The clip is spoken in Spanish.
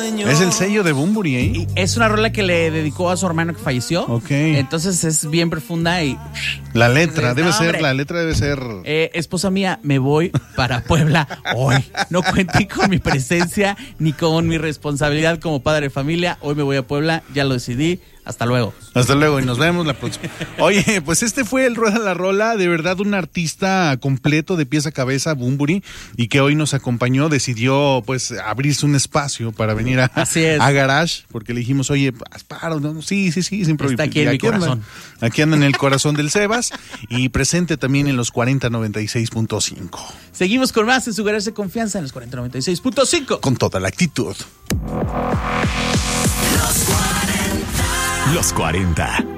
Es el sello de Bunbury, ¿eh? Y es una rola que le dedicó a su hermano que falleció. Ok. Entonces es bien profunda y... La letra, Entonces, la letra debe ser... esposa mía, me voy para Puebla hoy. No cuenten con mi presencia ni con mi responsabilidad como padre de familia. Hoy me voy a Puebla, ya lo decidí. Hasta luego. Hasta luego y nos vemos la próxima. Oye, pues este fue el Rueda la Rola, de verdad un artista completo de pies a cabeza, Bunbury, y que hoy nos acompañó, decidió pues abrirse un espacio para venir a Garage, porque le dijimos, oye, paro, no, sí, sin problema. Está aquí en mi corazón. Aquí anda en el corazón del Sebas y presente también en los 4096.5. Seguimos con más en su Garage de Confianza en los 4096.5. Con toda la actitud. Los 40